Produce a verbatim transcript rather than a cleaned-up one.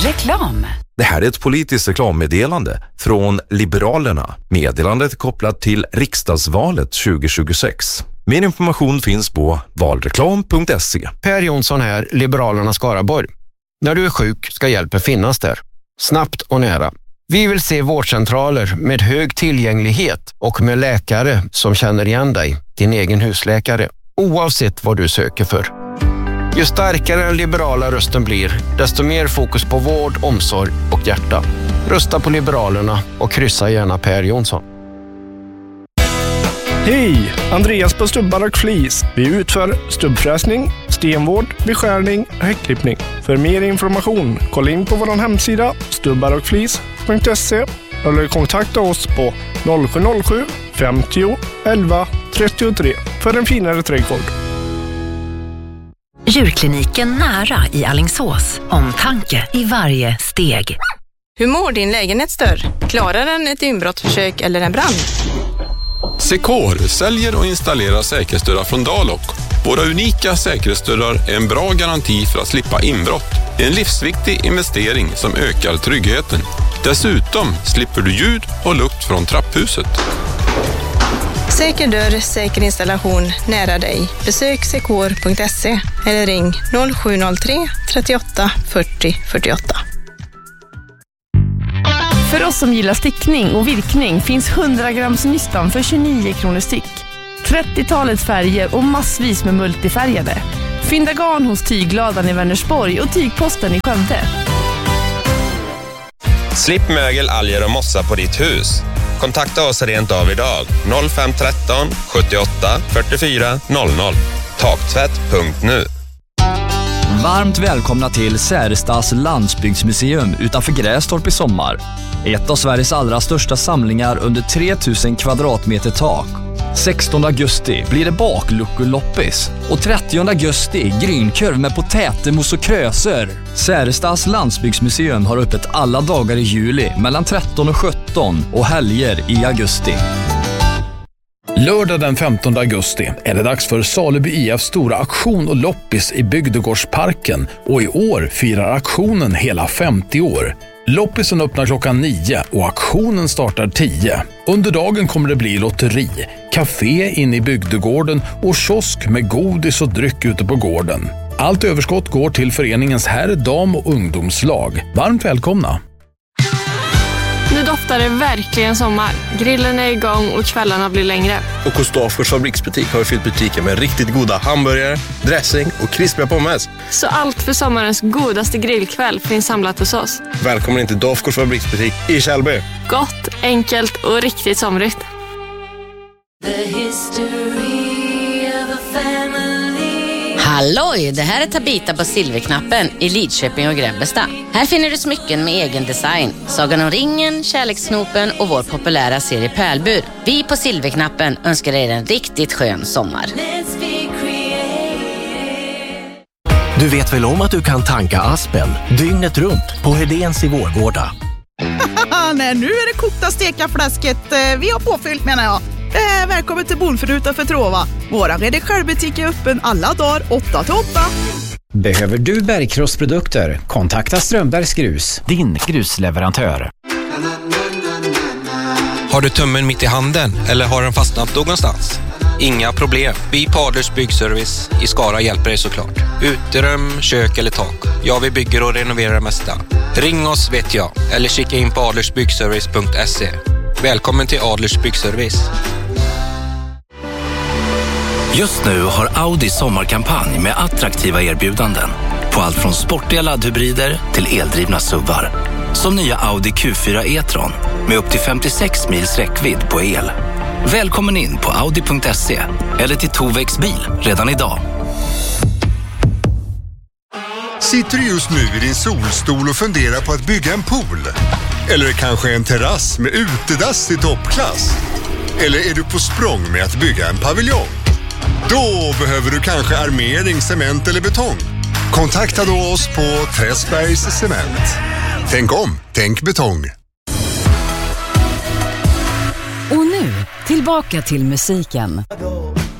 Reklam. Det här är ett politiskt reklammeddelande från Liberalerna. Meddelandet är kopplat till riksdagsvalet tjugo tjugosex. Mer information finns på valreklam punkt se. Per Jonsson här, Liberalerna Skaraborg. När du är sjuk ska hjälpen finnas där. Snabbt och nära. Vi vill se vårdcentraler med hög tillgänglighet och med läkare som känner igen dig, din egen husläkare, oavsett vad du söker för. Ju starkare den liberala rösten blir, desto mer fokus på vård, omsorg och hjärta. Rösta på Liberalerna och kryssa gärna Per Jonsson. Hej! Andreas på Stubbar och Flis. Vi utför stubbfräsning, stenvård, beskärning och häckklippning. För mer information, kolla in på vår hemsida stubbar och flis punkt se eller kontakta oss på noll sju noll sju femtio elva trettiotre för en finare trädgård. Djurkliniken nära i Alingsås. Omtanke i varje steg. Hur mår din lägenhetsdörr? Klarar den ett inbrottsförsök eller en brand? Secor säljer och installerar säkerhetsdörrar från Dalok. Våra unika säkerhetsdörrar är en bra garanti för att slippa inbrott. Det är en livsviktig investering som ökar tryggheten. Dessutom slipper du ljud och lukt från trapphuset. Säker dörr, säker installation nära dig. Besök secor punkt se eller ring noll sju noll tre trettioåtta fyrtio fyrtioåtta. För oss som gillar stickning och virkning finns hundra grams nystan för tjugonio kronor styck. trettiotalet färger och massvis med multifärgade. Fynda garn hos Tygladan i Vänersborg och Tygposten i Skövde. Slipp mögel, alger och mossa på ditt hus. Kontakta oss rent av idag. noll fem ett tre sjuttioåtta fyrtiofyra noll noll. Taktvätt punkt nu. Varmt välkomna till Särestas landsbygdsmuseum utanför Grästorp i sommar. Ett av Sveriges allra största samlingar under tre tusen kvadratmeter tak. sextonde augusti blir det bakluckeloppis och trettionde augusti grynkurv med potätemos och kröser. Särestas landsbygdsmuseum har öppet alla dagar i juli mellan tretton och sjutton och helger i augusti. Lördag den femtonde augusti är det dags för Saleby I F:s stora aktion och loppis i Bygdegårdsparken och i år firar aktionen hela femtio år. Loppisen öppnar klockan nio och aktionen startar tio. Under dagen kommer det bli lotteri, café inne i bygdegården och kiosk med godis och dryck ute på gården. Allt överskott går till föreningens herr-, dam- och ungdomslag. Varmt välkomna! Nu doftar det verkligen sommar. Grillen är igång och kvällarna blir längre. Och hos Dafgårds fabriksbutik har vi fyllt butiken med riktigt goda hamburgare, dressing och krispiga pommes. Så allt för sommarens godaste grillkväll finns samlat hos oss. Välkommen in till Dafgårds fabriksbutik i Kjellby. Gott, enkelt och riktigt somrigt. Halloj, det här är Tabita på Silverknappen i Lidköping och Grebbestad. Här finner du smycken med egen design, Sagan om ringen, Kärlekssnopen och vår populära serie Pärlbur. Vi på Silverknappen önskar er en riktigt skön sommar. Du vet väl om att du kan tanka Aspen dygnet runt på Hedéns i Vårgårda? Nej, nu är det kokta stekafläsket vi har påfyllt, menar jag. Eh, välkommen till Bonfruta för Trova. Våra redigerbutik är öppen alla dagar åtta till åtta. Behöver du bergkrossprodukter? Kontakta Strömbergs Grus, din grusleverantör. Har du tummen mitt i handen eller har den fastnat någonstans? Inga problem. Vi på Adlers Byggservice i Skara hjälper dig såklart. Uterum, kök eller tak. Ja, vi bygger och renoverar det mesta. Ring oss vet jag eller kika in på adlersbyggservice punkt se. Välkommen till Adlers Byggservice. Just nu har Audi sommarkampanj med attraktiva erbjudanden på allt från sportiga laddhybrider till eldrivna S U V:ar. Som nya Audi Q fyra e-tron med upp till femtiosex mils räckvidd på el. Välkommen in på audi punkt se eller till Tovex bil redan idag. Sitter du just nu i din solstol och funderar på att bygga en pool? Eller kanske en terrass med utedass i toppklass? Eller är du på språng med att bygga en paviljong? Då behöver du kanske armering, cement eller betong. Kontakta då oss på Träsbergs Cement. Tänk om, tänk betong. Och nu, tillbaka till musiken.